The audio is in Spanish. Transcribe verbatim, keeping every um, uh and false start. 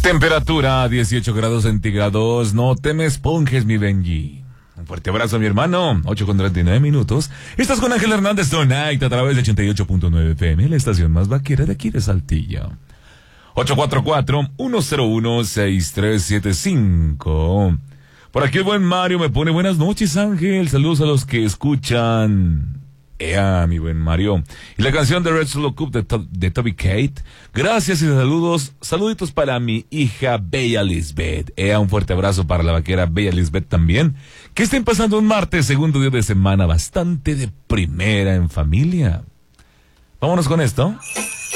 Temperatura dieciocho grados centígrados. No te me esponjes, mi Benji. Un fuerte abrazo, mi hermano. ocho con treinta y nueve minutos. Estás con Ángel Hernández Tonight a través de ochenta y ocho punto nueve F M, la estación más vaquera de aquí de Saltillo. ocho cuatro cuatro, uno cero uno, seis tres siete cinco. Por aquí el buen Mario me pone buenas noches, Ángel. Saludos a los que escuchan. Ea, mi buen Mario. Y la canción de Red Solo Cup de, to- de Toby Kate. Gracias y saludos. Saluditos para mi hija Bella Lisbeth. Ea, un fuerte abrazo para la vaquera Bella Lisbeth también. Que estén pasando un martes, segundo día de semana, bastante de primera en familia. Vámonos con esto.